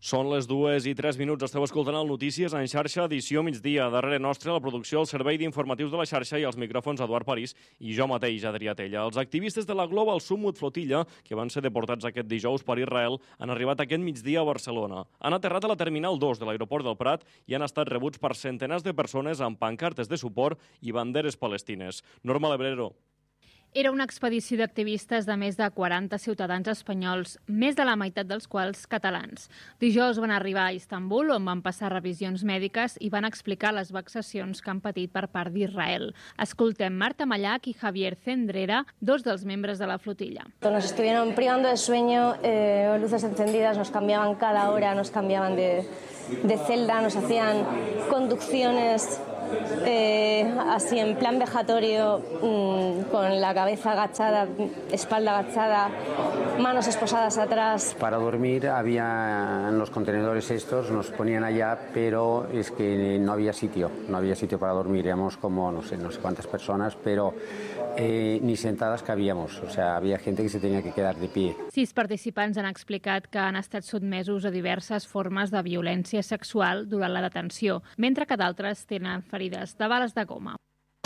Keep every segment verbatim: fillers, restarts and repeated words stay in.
Són les dues i tres minuts. Esteu escoltant el Notícies en xarxa, edició migdia. Darrere nostre, la producció, el servei d'informatius de la xarxa i els micròfons Eduard París i jo mateix, Adrià Tella. Els activistes de la Global Summit Flotilla, que van ser deportats aquest dijous per Israel, han arribat aquest migdia a Barcelona. Han aterrat a la Terminal dos de l'aeroport del Prat i han estat rebuts per centenars de persones amb pancartes de suport i banderes palestines. Norma Lebrero. Era una expedició d'activistes de més de quaranta ciutadans espanyols, més de la meitat dels quals catalans. Dijous van arribar a Istanbul, on van passar revisions mèdiques i van explicar les vexacions que han patit per part d'Israel. Escoltem Marta Mallac i Javier Cendrera, dos dels membres de la flotilla. Nos estuvieron privando de sueño, eh, luces encendidas, nos cambiaban cada hora, nos cambiaban de, de celda, nos hacían conducciones... Eh, así en plan vejatorio, mmm, con la cabeza agachada, espalda agachada, manos esposadas atrás. Para dormir había en los contenedores estos, nos ponían allá, pero es que no había sitio, no había sitio para dormir. Éramos como no sé, no sé cuántas personas, pero eh, ni sentadas cabíamos, o sea, había gente que se tenía que quedar de pie. Sis participants han explicat que han estat sotmesos a diverses formes de violència sexual durant la detenció, mentre que d'altres tenen ferides de bales de goma.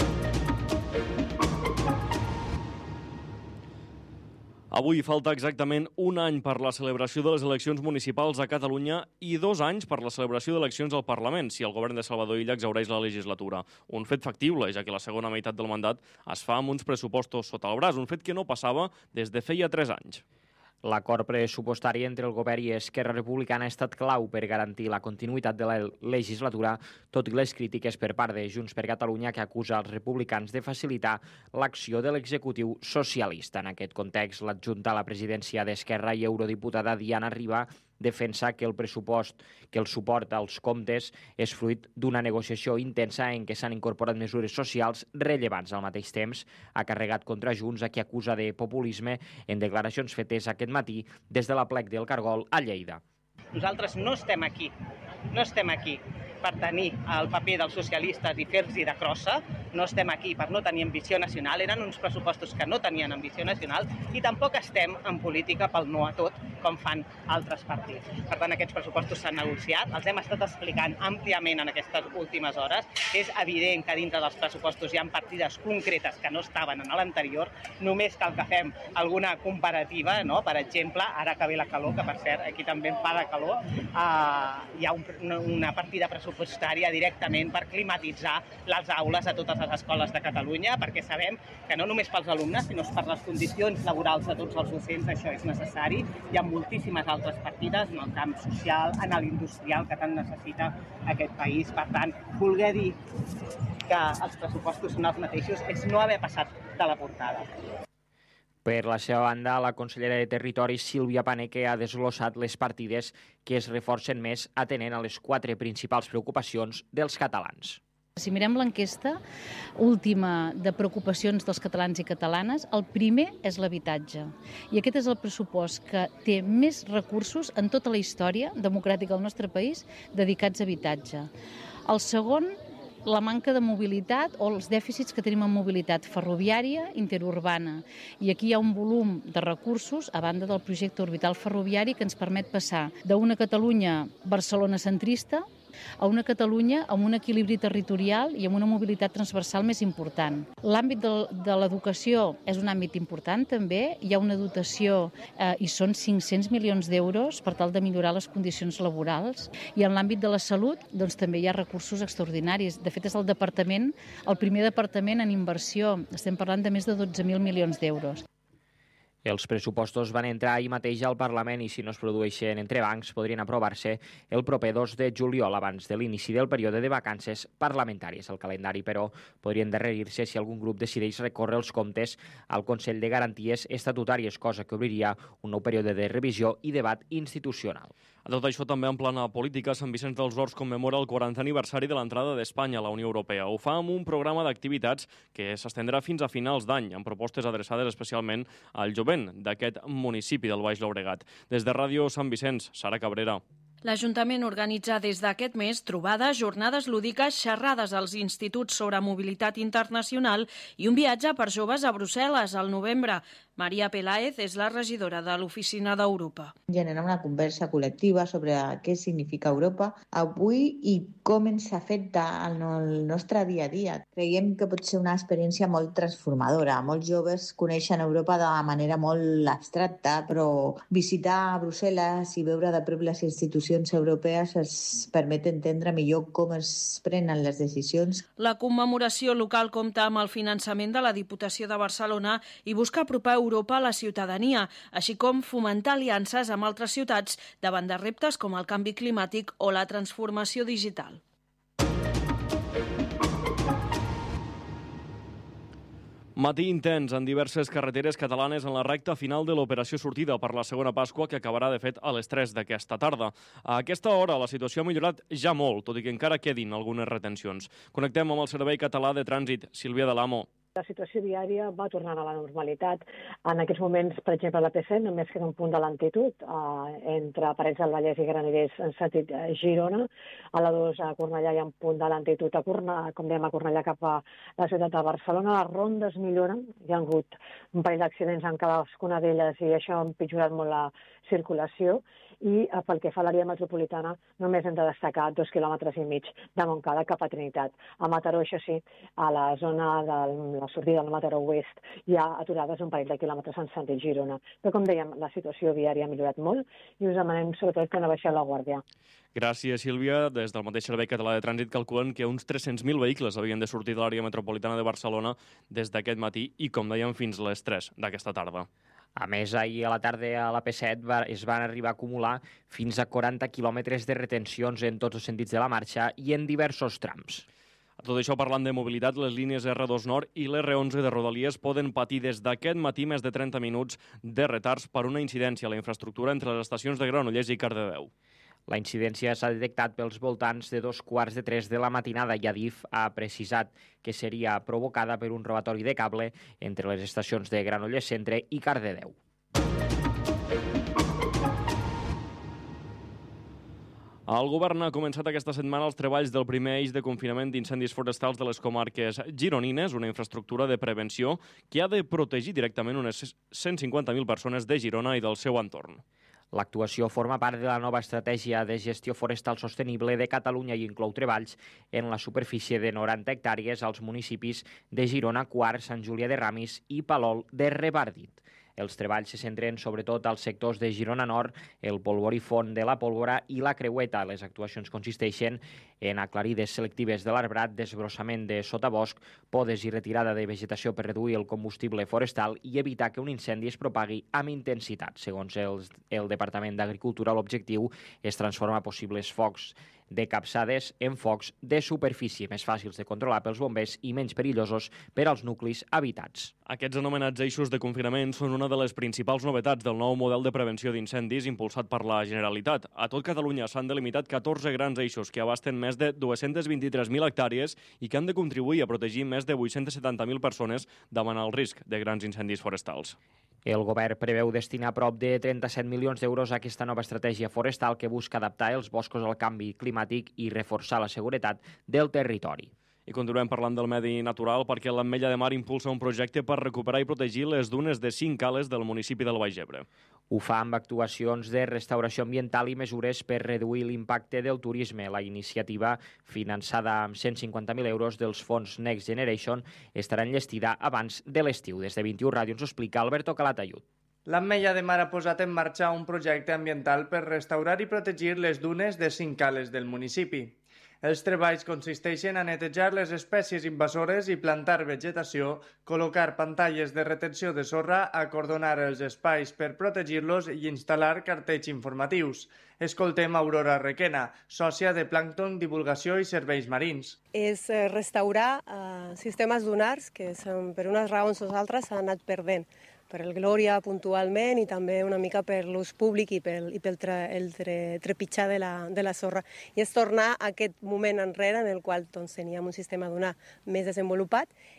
Avui falta exactament un any per la celebració de les eleccions municipals a Catalunya i dos anys per la celebració d'eleccions al Parlament, si el govern de Salvador Illa exhaureix la legislatura. Un fet factible, ja que la segona meitat del mandat es fa amb uns pressupostos sota el braç, un fet que no passava des de feia tres anys. L'acord pressupostari entre el govern i Esquerra Republicana ha estat clau per garantir la continuïtat de la legislatura, tot i les crítiques per part de Junts per Catalunya, que acusa els republicans de facilitar l'acció de l'executiu socialista. En aquest context, l'adjunta a la presidència d'Esquerra i eurodiputada Diana Riba defensa que el pressupost, que el suport als comptes és fruit d'una negociació intensa en què s'han incorporat mesures socials rellevants. Al mateix temps, ha carregat contra Junts, a qui acusa de populisme en declaracions fetes aquest matí des de la plec del Cargol a Lleida. Nosaltres no estem aquí, no estem aquí per tenir el paper dels socialistes i fer-los de crossa, no estem aquí per no tenir ambició nacional, eren uns pressupostos que no tenien ambició nacional i tampoc estem en política pel no a tot, com fan altres partits. Per tant, aquests pressupostos s'han negociat, els hem estat explicant àmpliament en aquestes últimes hores. És evident que dintre dels pressupostos hi ha partides concretes que no estaven en l'anterior, només cal que fem alguna comparativa, no? Per exemple, ara que ve la calor, que per cert aquí també en fa de calor, eh, hi ha un, una partida pressupostària directament per climatitzar les aules a totes les escoles de Catalunya, perquè sabem que no només pels alumnes, sinó per les condicions laborals de tots els docents això és necessari. Hi ha moltíssimes altres partides en el camp social, en l'industrial, que tant necessita aquest país. Per tant, voler dir que els pressupostos són els mateixos és no haver passat de la portada. Per la seva banda, la consellera de Territori, Sílvia Paneque, ha desglossat les partides que es reforcen més atenent a les quatre principals preocupacions dels catalans. Si mirem l'enquesta última de preocupacions dels catalans i catalanes, el primer és l'habitatge. I aquest és el pressupost que té més recursos en tota la història democràtica del nostre país dedicats a habitatge. El segon, la manca de mobilitat o els dèficits que tenim en mobilitat ferroviària interurbana. I aquí hi ha un volum de recursos, a banda del projecte orbital ferroviari, que ens permet passar d'una Catalunya barcelonacentrista a una Catalunya amb un equilibri territorial i amb una mobilitat transversal més important. L'àmbit de, de l'educació és un àmbit important també, hi ha una dotació eh, i són cinc-cents milions d'euros per tal de millorar les condicions laborals, i en l'àmbit de la salut doncs, també hi ha recursos extraordinaris. De fet, és el departament, el primer departament en inversió, estem parlant de més de dotze mil milions d'euros. Els pressupostos van entrar ahir mateix al Parlament i, si no es produeixen entrebancs, podrien aprovar-se el proper dos de juliol, abans de l'inici del període de vacances parlamentàries. El calendari, però, podria endarrerir-se si algun grup decideix recórrer els comptes al Consell de Garanties Estatutàries, cosa que obriria un nou període de revisió i debat institucional. A tot això, també en plana política, Sant Vicenç dels Horts commemora el quarantè aniversari de l'entrada d'Espanya a la Unió Europea. Ho fa amb un programa d'activitats que s'estendrà fins a finals d'any, amb propostes adreçades especialment al jovent d'aquest municipi del Baix Llobregat. Des de Ràdio Sant Vicenç, Sara Cabrera. L'Ajuntament organitza des d'aquest mes trobades, jornades lúdiques, xerrades als instituts sobre mobilitat internacional i un viatge per joves a Brussel·les al novembre. Maria Peláez és la regidora de l'Oficina d'Europa. Generar una conversa col·lectiva sobre què significa Europa avui i com ens afecta al nostre dia a dia. Creiem que pot ser una experiència molt transformadora. Molts joves coneixen Europa de manera molt abstracta, però visitar Brussel·les i veure de prop les institucions europees es permet entendre millor com es prenen les decisions. La commemoració local compta amb el finançament de la Diputació de Barcelona i busca apropar Europa a la ciutadania, així com fomentar aliances amb altres ciutats davant de reptes com el canvi climàtic o la transformació digital. Matí intens en diverses carreteres catalanes en la recta final de l'operació sortida per la segona Pasqua, que acabarà, de fet, a les tres d'aquesta tarda. A aquesta hora la situació ha millorat ja molt, tot i que encara quedin algunes retencions. Connectem amb el Servei Català de Trànsit. Sílvia de l'Amo. La situació viària va tornant a la normalitat. En aquests moments, per exemple, a l'A P set només queda un punt de lentitud eh, entre Parets del Vallès i Granollers en sentit eh, Girona. A la dos a Cornellà hi ha un punt de lentitud a Cornellà, com dèiem, a Cornellà cap a la ciutat de Barcelona. Les rondes milloren. Hi ha hagut un parell d'accidents en cadascuna d'elles i això ha empitjorat molt la circulació. I pel que fa a l'àrea metropolitana només hem de destacar dos quilòmetres i mig de Montcada cap a Trinitat. A Mataró, això sí, a la zona de la sortida del Mataró Oest hi ha aturades un parell de quilòmetres en sentit Girona. Però, com dèiem, la situació viària ha millorat molt i us demanem sobretot que no baixeu la guàrdia. Gràcies, Sílvia. Des del mateix Servei Català de Trànsit calculen que uns tres-cents mil vehicles havien de sortir de l'àrea metropolitana de Barcelona des d'aquest matí i, com dèiem, fins les tres d'aquesta tarda. A més, ahir a la tarda a l'A P set es van arribar a acumular fins a quaranta quilòmetres de retencions en tots els sentits de la marxa i en diversos trams. A tot això, parlant de mobilitat, les línies erre dos Nord i l'erre onze de Rodalies poden patir des d'aquest matí més de trenta minuts de retards per una incidència a la infraestructura entre les estacions de Granollers i Cardedeu. La incidència s'ha detectat pels voltants de dos quarts de tres de la matinada i Adif ha precisat que seria provocada per un robatori de cable entre les estacions de Granollers Centre i Cardedeu. El govern ha començat aquesta setmana els treballs del primer eix de confinament d'incendis forestals de les comarques gironines, una infraestructura de prevenció que ha de protegir directament unes cent cinquanta mil persones de Girona i del seu entorn. L'actuació forma part de la nova estratègia de gestió forestal sostenible de Catalunya i inclou treballs en la superfície de noranta hectàrees als municipis de Girona, Quart, Sant Julià de Ramis i Palol de Revardit. Els treballs se centren sobretot als sectors de Girona Nord, el polvorí font de la pólvora i la creueta. Les actuacions consisteixen en aclarides selectives de l'arbrat, desbrossament de sotabosc, podes i retirada de vegetació per reduir el combustible forestal i evitar que un incendi es propagui amb intensitat. Segons els, el Departament d'Agricultura, l'objectiu és transformar possibles focs de capçades en focs de superfície, més fàcils de controlar pels bombers i menys perillosos per als nuclis habitats. Aquests anomenats eixos de confinament són una de les principals novetats del nou model de prevenció d'incendis impulsat per la Generalitat. A tot Catalunya s'han delimitat catorze grans eixos que abasten més de dos-cents vint-i-tres mil hectàrees i que han de contribuir a protegir més de vuit-cents setanta mil persones davant el risc de grans incendis forestals. El govern preveu destinar prop de trenta-set milions d'euros a aquesta nova estratègia forestal que busca adaptar els boscos al canvi climàtic i reforçar la seguretat del territori. I continuem parlant del medi natural perquè l'Ametlla de Mar impulsa un projecte per recuperar i protegir les dunes de cinc cales del municipi del Baix Ebre. Ho fa amb actuacions de restauració ambiental i mesures per reduir l'impacte del turisme. La iniciativa, finançada amb cent cinquanta mil euros dels fons Next Generation, estarà enllestida abans de l'estiu. Des de vint-i-u Ràdio ens ho explica Alberto Calatayud. L'Ametlla de Mar ha posat en marxa un projecte ambiental per restaurar i protegir les dunes de cinc cales del municipi. Els treballs consisteixen a netejar les espècies invasores i plantar vegetació, col·locar pantalles de retenció de sorra, acordonar els espais per protegir-los i instal·lar cartells informatius. Escoltem Aurora Requena, sòcia de Plàncton, Divulgació i Serveis Marins. És restaurar eh, sistemes dunars que per unes raons o altres s'han anat perdent. Per el Glòria puntualment i també una mica per l'ús públic i pel, i pel tre, el tre, trepitjar de la, de la sorra. I és tornar a aquest moment enrere en el qual doncs, teníem un sistema dunar més desenvolupat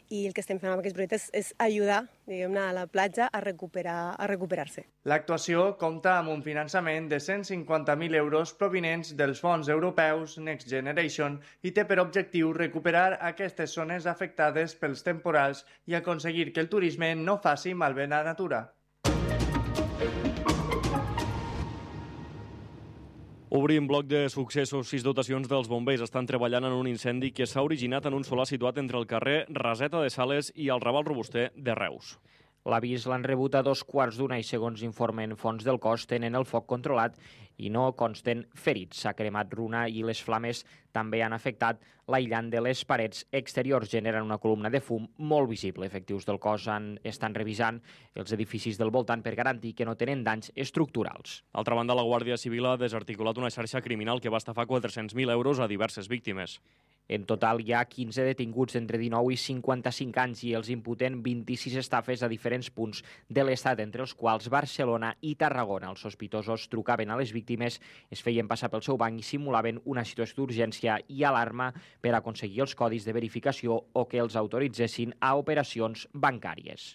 i el que estem fent amb aquests projectes és ajudar, diguem-ne, a la platja a recuperar, a recuperar-se. L'actuació compta amb un finançament de cent cinquanta mil euros provinents dels fons europeus Next Generation i té per objectiu recuperar aquestes zones afectades pels temporals i aconseguir que el turisme no faci malbé la natura. Obrim bloc de successos. Sis dotacions dels bombers estan treballant en un incendi que s'ha originat en un solar situat entre el carrer Raseta de Sales i el Raval Robuster de Reus. L'avís l'han rebut a dos quarts d'una i, segons informen fonts del cos, tenen el foc controlat i no consten ferits. S'ha cremat runa i les flames també han afectat l'aïllant de les parets exteriors, generen una columna de fum molt visible. Efectius del cos han, estan revisant els edificis del voltant per garantir que no tenen danys estructurals. D'altra banda, la Guàrdia Civil ha desarticulat una xarxa criminal que va estafar quatre-cents mil euros a diverses víctimes. En total hi ha quinze detinguts entre dinou i cinquanta-cinc anys i els imputen vint-i-sis estafes a diferents punts de l'estat, entre els quals Barcelona i Tarragona. Els sospitosos trucaven a les víctimes, es feien passar pel seu banc i simulaven una situació d'urgència i alarma per aconseguir els codis de verificació o que els autoritzessin a operacions bancàries.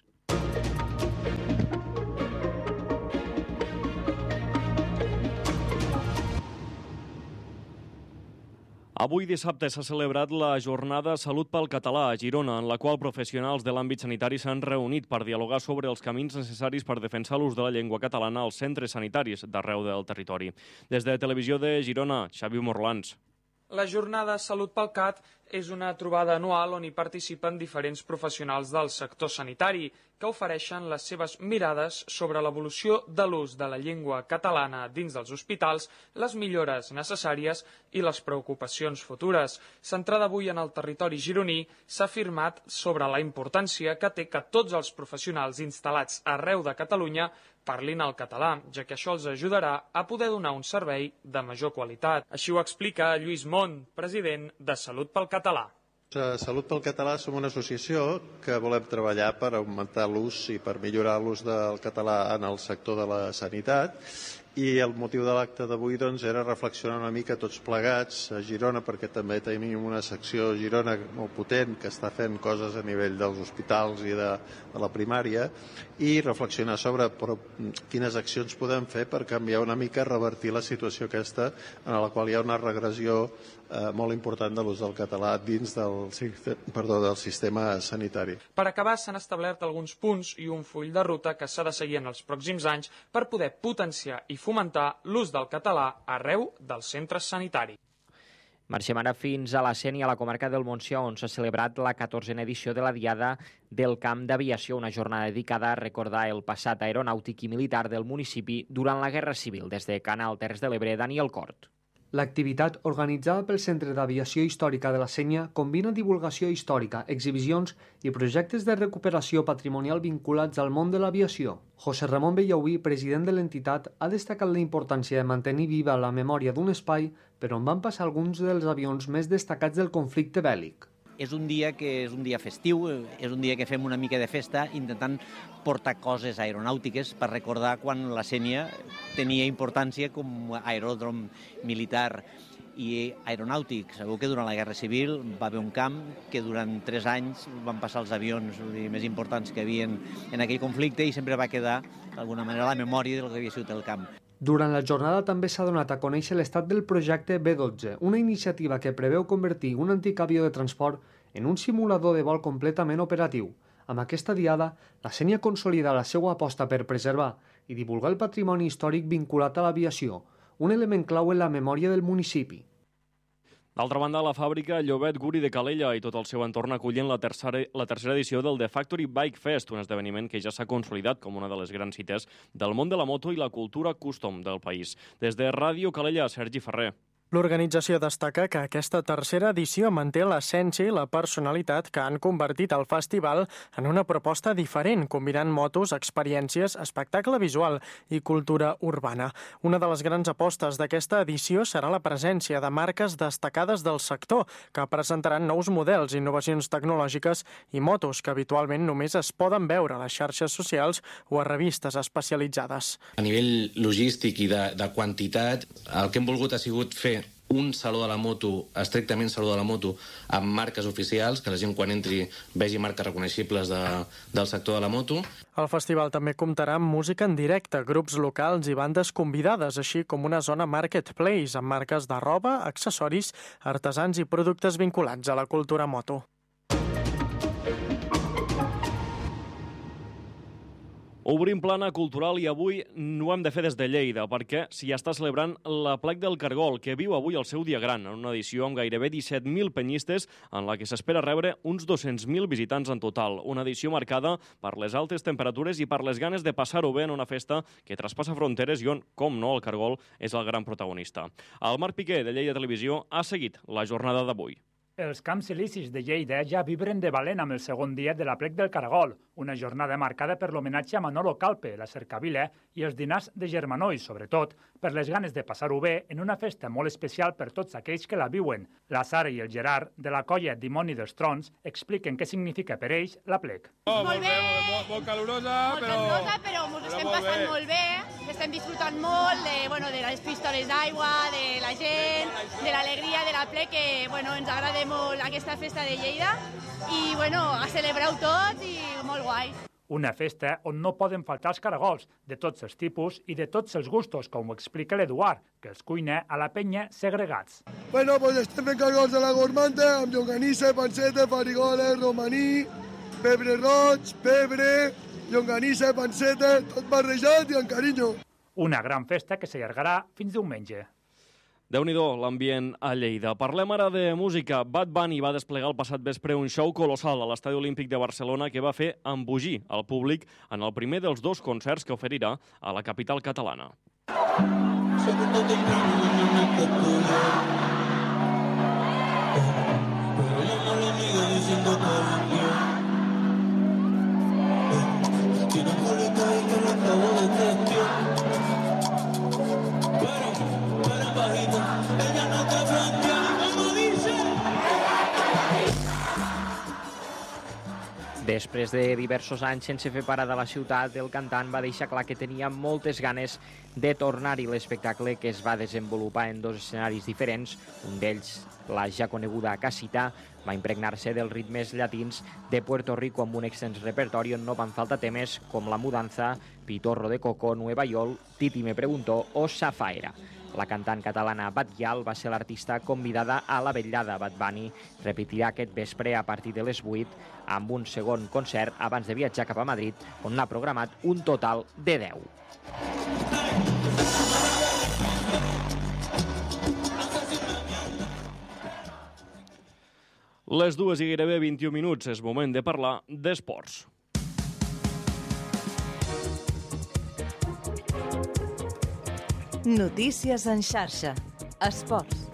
Avui dissabte s'ha celebrat la jornada Salut pel Català a Girona, en la qual professionals de l'àmbit sanitari s'han reunit per dialogar sobre els camins necessaris per defensar l'ús de la llengua catalana als centres sanitaris d'arreu del territori. Des de Televisió de Girona, Xavi Morlans. La jornada Salut pel Cat és una trobada anual on hi participen diferents professionals del sector sanitari que ofereixen les seves mirades sobre l'evolució de l'ús de la llengua catalana dins dels hospitals, les millores necessàries i les preocupacions futures. Centrada avui en el territori gironí, s'ha afirmat sobre la importància que té que tots els professionals instal·lats arreu de Catalunya parlin el català, ja que això els ajudarà a poder donar un servei de major qualitat. Així ho explica Lluís Mont, president de Salut pel Català. Salut pel Català som una associació que volem treballar per augmentar l'ús i per millorar l'ús del català en el sector de la sanitat, i el motiu de l'acte d'avui doncs, era reflexionar una mica tots plegats a Girona, perquè també tenim una secció a Girona molt potent que està fent coses a nivell dels hospitals i de, de la primària, i reflexionar sobre però, quines accions podem fer per canviar una mica, revertir la situació aquesta en la qual hi ha una regressió eh, molt important de l'ús del català dins del, perdó, del sistema sanitari. Per acabar, s'han establert alguns punts i un full de ruta que s'ha de seguir en els pròxims anys per poder potenciar i fomentar l'ús del català arreu dels centres sanitaris. Marxem ara fins a la Sénia, a la comarca del Montsià, on s'ha celebrat la catorzena edició de la Diada del Camp d'Aviació, una jornada dedicada a recordar el passat aeronàutic i militar del municipi durant la Guerra Civil. Des de Canal Terres de l'Ebre, Daniel Cort. L'activitat, organitzada pel Centre d'Aviació Històrica de la Sénia, combina divulgació històrica, exhibicions i projectes de recuperació patrimonial vinculats al món de l'aviació. José Ramon Bellauí, president de l'entitat, ha destacat la importància de mantenir viva la memòria d'un espai per on van passar alguns dels avions més destacats del conflicte bèl·lic. És un dia que és un dia festiu, és un dia que fem una mica de festa intentant portar coses aeronàutiques per recordar quan la Sénia tenia importància com a aeròdrom militar i aeronàutic. Segur que durant la Guerra Civil va haver un camp que durant tres anys van passar els avions més importants que hi havia en aquell conflicte i sempre va quedar d'alguna manera la memòria del que havia sigut el camp. Durant la jornada també s'ha donat a conèixer l'estat del projecte B dotze, una iniciativa que preveu convertir un antic avió de transport en un simulador de vol completament operatiu. Amb aquesta diada, la Sénia consolida la seva aposta per preservar i divulgar el patrimoni històric vinculat a l'aviació, un element clau en la memòria del municipi. D'altra banda, la fàbrica Llobet Guri de Calella i tot el seu entorn acullen la tercera, la tercera edició del The Factory Bike Fest, un esdeveniment que ja s'ha consolidat com una de les grans cites del món de la moto i la cultura custom del país. Des de Ràdio Calella, Sergi Ferrer. L'organització destaca que aquesta tercera edició manté l'essència i la personalitat que han convertit el festival en una proposta diferent, combinant motos, experiències, espectacle visual i cultura urbana. Una de les grans apostes d'aquesta edició serà la presència de marques destacades del sector, que presentaran nous models, innovacions tecnològiques i motos que habitualment només es poden veure a les xarxes socials o a revistes especialitzades. A nivell logístic i de, de quantitat, el que hem volgut ha sigut fer un saló de la moto, estrictament saló de la moto, amb marques oficials, que la gent quan entri vegi marques reconeixibles de, del sector de la moto. El festival també comptarà amb música en directe, grups locals i bandes convidades, així com una zona marketplace amb marques de roba, accessoris, artesans i productes vinculats a la cultura moto. Obrim plana cultural i avui no ho hem de fer des de Lleida, perquè s'hi està celebrant l'Aplec del Cargol, que viu avui el seu dia gran, en una edició amb gairebé disset mil penyistes, en la que s'espera rebre uns dos-cents mil visitants en total. Una edició marcada per les altes temperatures i per les ganes de passar-ho bé en una festa que traspassa fronteres i on, com no, el Cargol és el gran protagonista. El Marc Piqué, de Lleida Televisió, ha seguit la jornada d'avui. Els Camps Elisis de Lleida ja vibren de valent amb el segon dia de l'Aplec del Cargol, una jornada marcada per l'homenatge a Manolo Calpe, la cercavila i els dinars de Germanó i, sobretot, per les ganes de passar-ho bé en una festa molt especial per tots aquells que la viuen. La Sara i el Gerard, de la colla Dimoni dels Trons, expliquen què significa per ells l'Aplec. Oh, molt bé, molt, molt calorosa, molt però... Molt calorosa, però ens estem molt passant bé. molt bé, estem disfrutant molt de, bueno, de les pistoles d'aigua, de la gent, de l'alegria de l'Aplec, que bueno, ens agrada molt aquesta festa de Lleida i bueno, a celebrar-ho tot i molt guai. Una festa on no poden faltar els caragols, de tots els tipus i de tots els gustos, com ho explica l'Eduard, que els cuina a la penya segregats. Bueno, pues estem fent caragols de la gormanta, amb llonganissa, panceta, farigoles, romaní, pebre roig, pebre, llonganissa, panceta, tot barrejat i amb carinyo. Una gran festa que s'allargarà fins diumenge. Déu-n'hi-do, l'ambient a Lleida. Parlem ara de música. Bad Bunny va desplegar el passat vespre un show colossal a l'Estadi Olímpic de Barcelona que va fer embogir el públic en el primer dels dos concerts que oferirà a la capital catalana. Després de diversos anys sense fer parada a la ciutat, el cantant va deixar clar que tenia moltes ganes de tornar-hi. L'espectacle, que es va desenvolupar en dos escenaris diferents, un d'ells, la ja coneguda Casita, va impregnar-se dels ritmes llatins de Puerto Rico amb un extens repertori on no van faltar temes com La Mudanza, Pitorro de Coco, Nueva York, Titi me preguntó o Safaera. La cantant catalana Bad Gyal va ser l'artista convidada a la vetllada. Bad Bunny repetirà aquest vespre a partir de les vuit amb un segon concert abans de viatjar cap a Madrid, on n'ha programat un total de deu. Les dues i gairebé vint-i-un minuts. És moment de parlar d'esports. Notícies en xarxa. Esports.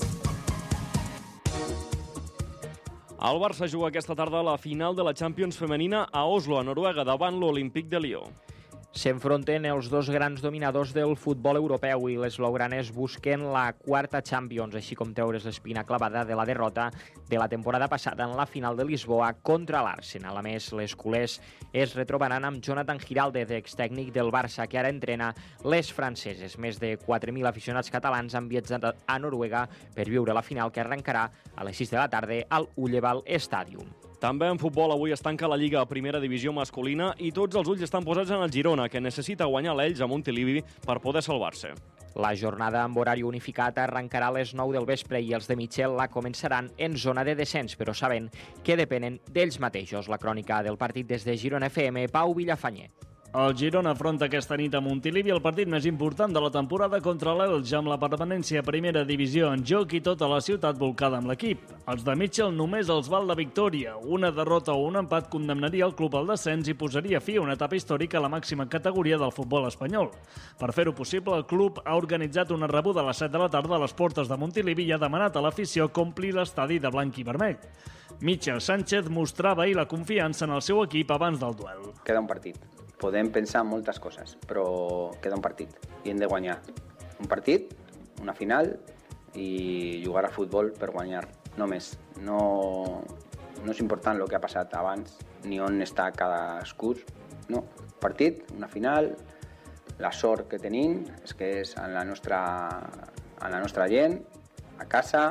El Barça juga aquesta tarda a la final de la Champions femenina a Oslo, a Noruega, davant l'Olímpic de Lió. S'enfronten els dos grans dominadors del futbol europeu i les blaugranes busquen la quarta Champions, així com treure's l'espina clavada de la derrota de la temporada passada en la final de Lisboa contra l'Arsenal. A més, les culers es retrobaran amb Jonathan Giraldez, extècnic del Barça, que ara entrena les franceses. Més de quatre mil aficionats catalans han viatjat a Noruega per viure la final, que arrencarà a les sis de la tarda al Ullevall Stadium. També en futbol avui es tanca la Lliga a Primera Divisió masculina i tots els ulls estan posats en el Girona, que necessita guanyar l'Elx a Montilivi per poder salvar-se. La jornada amb horari unificat arrencarà a les nou del vespre i els de Mitchell la començaran en zona de descens, però sabent que depenen d'ells mateixos. La crònica del partit des de Girona F M, Pau Villafanyer. El Girona afronta aquesta nit a Montilivi el partit més important de la temporada contra l'Elx, amb la permanència a Primera Divisió en joc i tota la ciutat volcada amb l'equip. Els de Mitchell només els val la victòria. Una derrota o un empat condemnaria el club al descens i posaria fi a una etapa històrica a la màxima categoria del futbol espanyol. Per fer-ho possible, el club ha organitzat una rebuda a les set de la tarda a les portes de Montilivi i ha demanat a l'afició que ompli l'estadi de blanc i vermell. Mitchell Sánchez mostrava ahir la confiança en el seu equip abans del duel. Queda un partit. Podem pensar en moltes coses, però queda un partit i hem de guanyar. Un partit, una final i jugar a futbol per guanyar, no més. No, no és important el que ha passat abans ni on està cadascú. No, partit, una final, la sort que tenim és que és en la nostra, en la nostra gent, a casa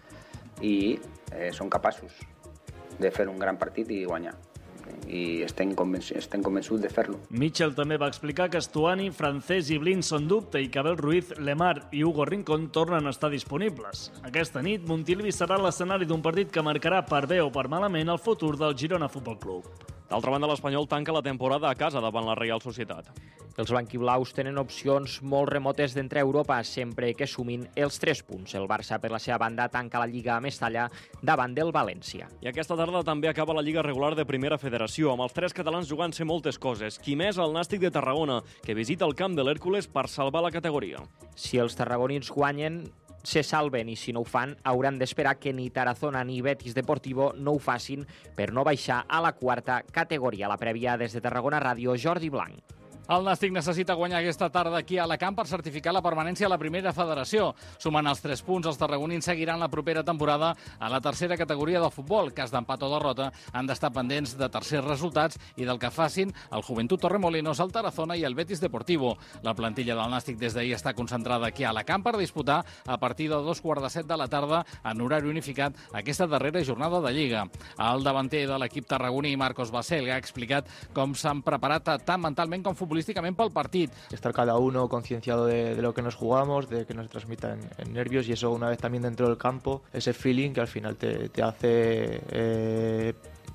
i eh, són capaços de fer un gran partit i guanyar. I estem, convençut, estem convençuts de fer-lo. Mitchell també va explicar que Stuani, Francés i Blin són dubte i que Abel Ruiz, Lemar i Hugo Rincón tornen a estar disponibles. Aquesta nit, Montilivi serà l'escenari d'un partit que marcarà per bé o per malament el futur del Girona Futbol Club. D'altra banda, l'Espanyol tanca la temporada a casa davant la Reial Societat. Els blanquiblaus tenen opcions molt remotes d'entrar a Europa sempre que sumin els tres punts. El Barça, per la seva banda, tanca la Lliga a Mestalla davant del València. I aquesta tarda també acaba la Lliga regular de Primera Federació, amb els tres catalans jugant-se moltes coses. Qui més? El Nàstic de Tarragona, que visita el camp de l'Hèrcules per salvar la categoria. Si els tarragonins guanyen, se salven, i si no ho fan, hauran d'esperar que ni Tarazona ni Betis Deportivo no ho facin per no baixar a la quarta categoria. La prèvia des de Tarragona Ràdio, Jordi Blanc. El Nàstic necessita guanyar aquesta tarda aquí a Alacant per certificar la permanència a la primera federació. Sumant els tres punts, els tarragonins seguiran la propera temporada a la tercera categoria del futbol. Cas d'empat o derrota, han d'estar pendents de tercers resultats i del que facin el Joventut Torremolinos, el Tarazona i el Betis Deportivo. La plantilla del Nàstic des d'ahir està concentrada aquí a Alacant per disputar a partir de dos quarts de set de la tarda en horari unificat aquesta darrera jornada de Lliga. El davanter de l'equip tarragoní, Marcos Basel, ha explicat com s'han preparat tant mentalment com futbolísticament futbolísticamente para el partido. Estar cada uno concienciado de, de lo que nos jugamos, de que nos transmitan en nervios, y eso una vez también dentro del campo, ese feeling que al final te, te hace eh,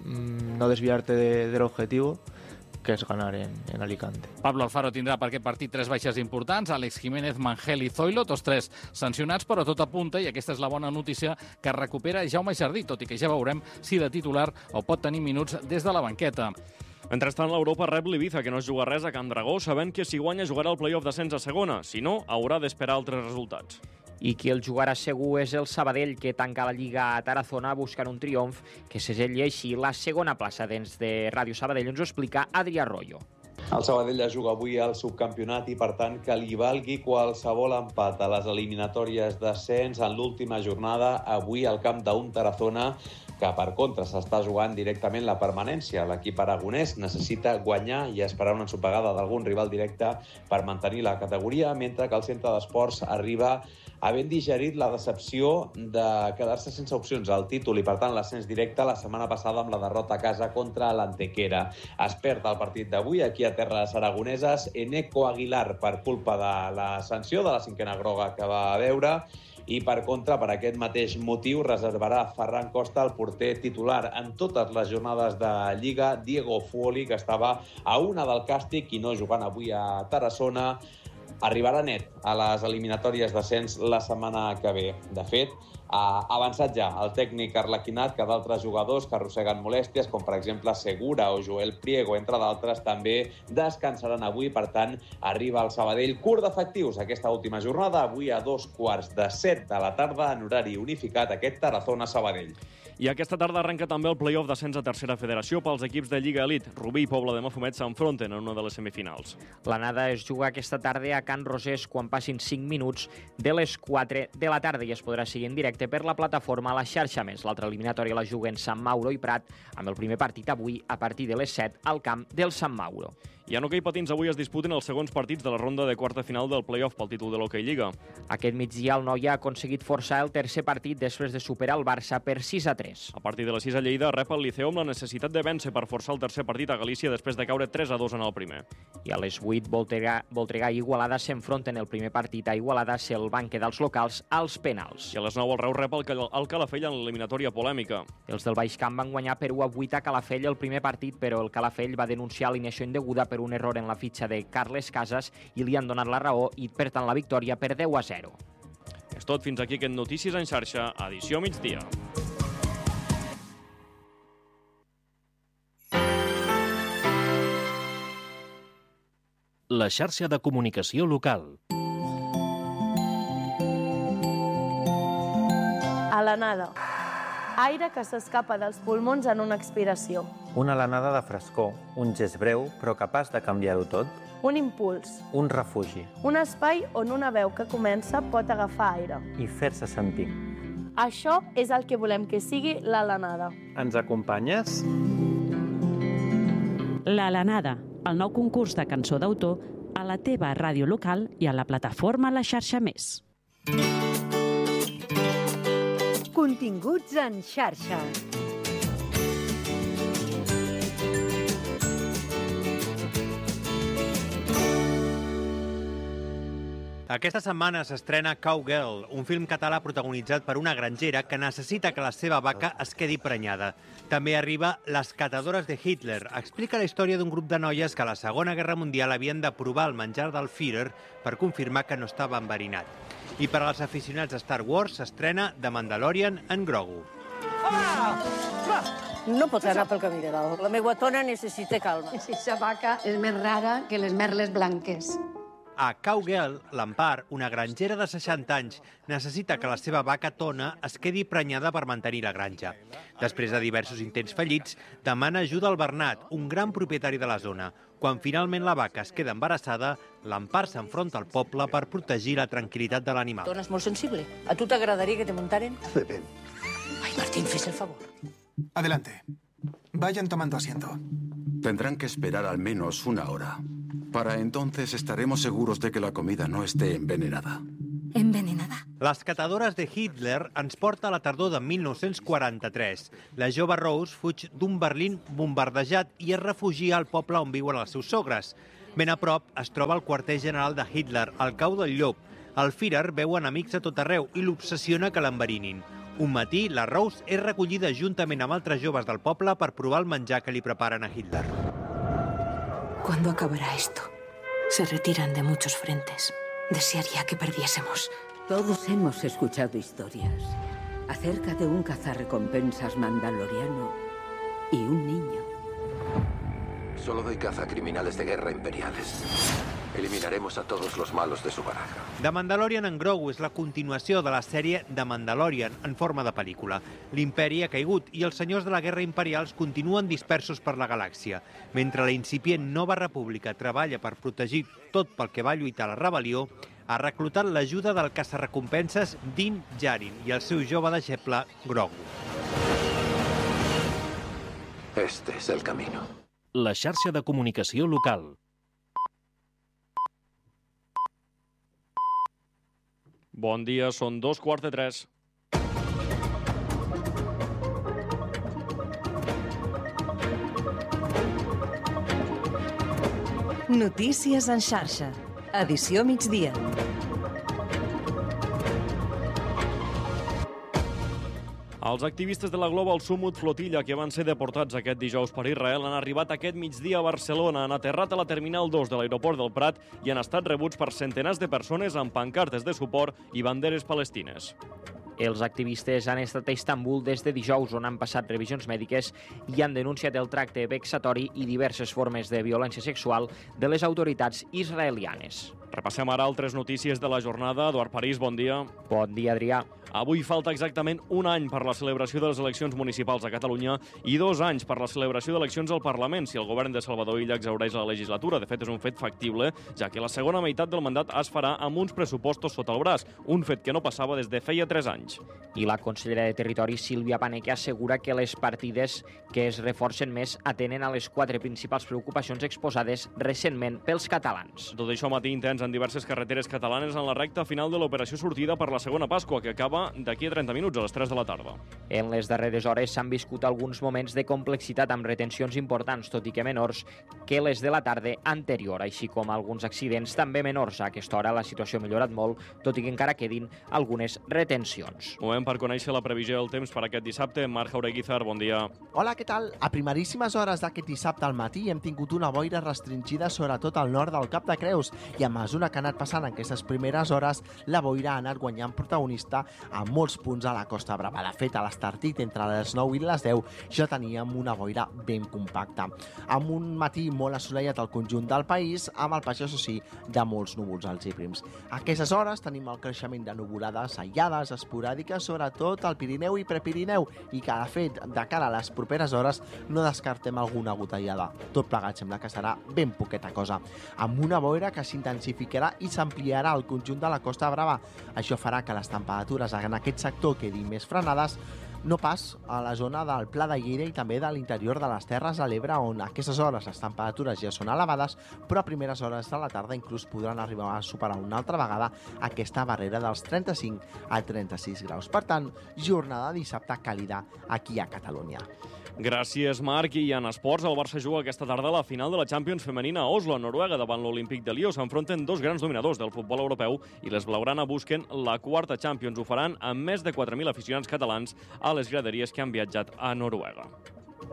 no desviarte de, del objetivo, que és ganar en, en Alicante. Pablo Alfaro tindrà per aquest partit tres baixes importants, Àlex Jiménez, Mangel i Zoilo, tots tres sancionats, però tot apunta, i aquesta és la bona notícia, que recupera Jaume Jardí, tot i que ja veurem si de titular o pot tenir minuts des de la banqueta. Mentrestant, l'Europa rep l'Ibiza, que no es juga res a Can Dragó, sabent que si guanya jugarà el play-off d'ascens a segona. Si no, haurà d'esperar altres resultats. I qui el jugarà segur és el Sabadell, que tanca la Lliga a Tarazona buscant un triomf que segelli així la segona plaça. Dins de Ràdio Sabadell ens ho explica Adrià Arroyo. El Sabadell ja juga avui al subcampionat i, per tant, que li valgui qualsevol empat a les eliminatòries d'ascens en l'última jornada, avui al camp d'un Tarazona, que per contra s'està jugant directament la permanència. L'equip aragonès necessita guanyar i esperar una ensopegada d'algun rival directe per mantenir la categoria, mentre que el centre d'esports arriba havent digerit la decepció de quedar-se sense opcions al títol i, per tant, l'ascens directe la setmana passada amb la derrota a casa contra l'Antequera. Es perd el partit d'avui aquí a terres aragoneses Eneco Aguilar per culpa de la sanció de la cinquena groga que va veure, i, per contra, per aquest mateix motiu, reservarà Ferran Costa, el porter titular en totes les jornades de Lliga. Diego Fuoli, que estava a una del càstig i no jugant avui a Tarassona, arribarà net a les eliminatòries d'ascens la setmana que ve. De fet, ha avançat ja el tècnic arlequinat que d'altres jugadors que arrosseguen molèsties, com per exemple Segura o Joel Priego, entre d'altres, també descansaran avui. Per tant, arriba el Sabadell curt d'efectius aquesta última jornada, avui a dos quarts de set de la tarda en horari unificat, aquest Tarazona-Sabadell. I aquesta tarda arrenca també el play-off d'ascens a tercera federació pels equips de Lliga Elite. Rubí i Pobla de Mafumet s'enfronten en una de les semifinals. L'anada es juga aquesta tarda a Can Rosés quan passin cinc minuts de les quatre de la tarda i es podrà seguir en directe per la plataforma La Xarxa Més. L'altra eliminatòria la juguen Sant Mauro i Prat, amb el primer partit avui a partir de les set al camp del Sant Mauro. I en hoquei patins avui es disputen els segons partits de la ronda de quarta final del play-off pel títol de l'Hockey Lliga. Aquest migdia el Noia ha aconseguit forçar el tercer partit després de superar el Barça per sis a tres. A partir de les sis a Lleida rep el Liceu amb la necessitat de vèncer per forçar el tercer partit a Galícia després de caure tres a dos en el primer. I a les vuit Voltregà, Voltregà i Igualada s'enfronten el primer partit a Igualada, se'l van quedar els locals als penals. I a les nou el Reus rep el, Cal el Calafell en l'eliminatòria polèmica. Els del Baix Camp van guanyar per u a vuit a Calafell el primer partit, però el Calafell va denunciar alineació indeguda per un error en la fitxa de Carles Casas i li han donat la raó i, per tant, la victòria per deu a zero. És tot fins aquí aquest Notícies en xarxa, edició migdia. La xarxa de comunicació local. Alenada. Aire que s'escapa dels pulmons en una expiració. Una alenada de frescor, un gest breu però capaç de canviar-ho tot. Un impuls. Un refugi. Un espai on una veu que comença pot agafar aire. I fer-se sentir. Això és el que volem que sigui l'Alenada. Ens acompanyes? L'Alenada, el nou concurs de cançó d'autor a la teva ràdio local i a la plataforma La Xarxa Més. Continguts en xarxa. Aquesta setmana s'estrena Cowgirl, un film català protagonitzat per una grangera que necessita que la seva vaca es quedi prenyada. També arriba Les catadores de Hitler. Explica la història d'un grup de noies que a la Segona Guerra Mundial havien de provar el menjar del Führer per confirmar que no estava enverinat. I per als aficionats de Star Wars s'estrena The Mandalorian en Grogu. No pots anar pel camí de dalt. La meva tona necessita calma. Aquesta vaca és més rara que les merles blanques. A Cowgirl, l'Empar, una grangera de seixanta anys, necessita que la seva vaca tona es quedi prenyada per mantenir la granja. Després de diversos intents fallits, demana ajuda al Bernat, un gran propietari de la zona. Quan finalment la vaca es queda embarassada, l'Empar s'enfronta al poble per protegir la tranquil·litat de l'animal. Tona és molt sensible. A tu t'agradaria que te muntaren? Depende. Ai, Martín, fes el favor. Adelante. Vayan tomando asiento. Tendrán que esperar al menos una hora. Para entonces estaremos seguros de que la comida no esté envenenada. Envenenada? Les catadores de Hitler ens porta a la tardor de mil nou-cents quaranta-tres. La jove Rose fuig d'un Berlín bombardejat i es refugia al poble on viuen els seus sogres. Ben a prop es troba el quarter general de Hitler, el Cau del Llop. El Führer veu enemics a tot arreu i l'obsessiona que l'enverinin. Un matí, la Rose és recollida juntament amb altres joves del poble per provar el menjar que li preparen a Hitler. ¿Cuándo acabará esto? Se retiran de muchos frentes. Desearía que perdiésemos. Todos hemos escuchado historias acerca de un cazarrecompensas mandaloriano y un niño. Solo doy caza a criminales de guerra imperiales. Eliminaremos a todos los malos de su baraja. The Mandalorian en Grogu és la continuació de la sèrie The Mandalorian en forma de pel·lícula. L'imperi ha caigut i els senyors de la guerra imperials continuen dispersos per la galàxia. Mentre la incipient Nova República treballa per protegir tot pel que va lluitar la rebel·lió, ha reclutat l'ajuda del caçarrecompenses Din Djarin i el seu jove deixeble Grogu. Este es el camino. La xarxa de comunicació local. Bon dia, són dos quarts de tres. Notícies en xarxa. Edició migdia. Els activistes de la Global Summit Flotilla, que van ser deportats aquest dijous per Israel, han arribat aquest migdia a Barcelona, han aterrat a la Terminal dos de l'aeroport del Prat i han estat rebuts per centenars de persones amb pancartes de suport i banderes palestines. Els activistes han estat a Istanbul des de dijous, on han passat revisions mèdiques i han denunciat el tracte vexatori i diverses formes de violència sexual de les autoritats israelianes. Repassem ara altres notícies de la jornada. Eduard París, bon dia. Bon dia, Adrià. Avui falta exactament un any per la celebració de les eleccions municipals a Catalunya i dos anys per la celebració d'eleccions al Parlament, si el govern de Salvador Illa exhaureix la legislatura. De fet, és un fet factible, ja que la segona meitat del mandat es farà amb uns pressupostos sota el braç, un fet que no passava des de feia tres anys. I la consellera de Territori, Sílvia Paneque, assegura que les partides que es reforcen més atenen a les quatre principals preocupacions exposades recentment pels catalans. Tot això matí intens en diverses carreteres catalanes en la recta final de l'operació sortida per la segona Pasqua, que acaba d'aquí a trenta minuts, a les tres de la tarda. En les darreres hores s'han viscut alguns moments de complexitat amb retencions importants, tot i que menors, que les de la tarda anterior, així com alguns accidents també menors. A aquesta hora la situació ha millorat molt, tot i que encara quedin algunes retencions. Moment per conèixer la previsió del temps per aquest dissabte. Marc Jaureguizar, bon dia. Hola, què tal? A primeríssimes hores d'aquest dissabte al matí hem tingut una boira restringida sobretot al nord del Cap de Creus i a mesura que ha anat passant en aquestes primeres hores, la boira ha anat guanyant protagonista a molts punts a la Costa Brava. De fet, a l'Estartit, entre les nou i les deu, ja teníem una boira ben compacta. Amb un matí molt assolellat al conjunt del país, amb el pas, això sí, de molts núvols alts i prims. A aquestes hores tenim el creixement de nuvolades aïllades, esporàdiques, sobretot al Pirineu i Prepirineu, i que, de fet, de cara a les properes hores, no descartem alguna gotellada. Tot plegat sembla que serà ben poqueta cosa, amb una boira que s'intensificarà i s'ampliarà al conjunt de la Costa Brava. Això farà que les temperatures en aquest sector quedin més frenades, no pas a la zona del Pla de Lleida i també de l'interior de les Terres de l'Ebre, on a aquestes hores les temperatures ja són elevades, però a primeres hores de la tarda inclús podran arribar a superar una altra vegada aquesta barrera dels trenta-cinc a trenta-sis graus. Per tant, jornada de dissabte càlida aquí a Catalunya. Gràcies, Marc. I en esports, el Barça juga aquesta tarda a la final de la Champions femenina a Oslo, a Noruega, davant l'Olímpic de Lió. S'enfronten dos grans dominadors del futbol europeu i les blaugrana busquen la quarta Champions. Ho faran amb més de quatre mil aficionats catalans a les graderies que han viatjat a Noruega.